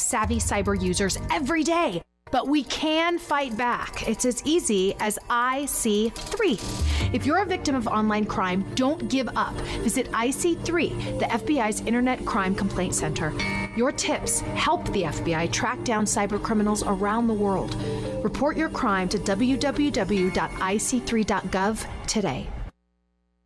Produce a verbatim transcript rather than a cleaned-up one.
tech-savvy cyber users every day. But we can fight back. It's as easy as I C three. If you're a victim of online crime, don't give up. Visit I C three, the F B I's Internet Crime Complaint Center. Your tips help the F B I track down cyber criminals around the world. Report your crime to w w w dot i c three dot gov today.